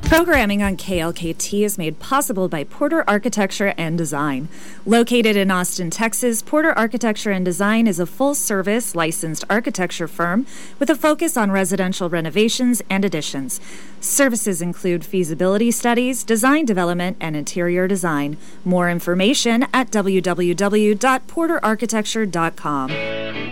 Programming on KLKT is made possible by Porter Architecture and Design. Located in Austin, Texas, Porter Architecture and Design is a full-service licensed architecture firm with a focus on residential renovations and additions. Services include feasibility studies, design development, and interior design. More information at www.porterarchitecture.com.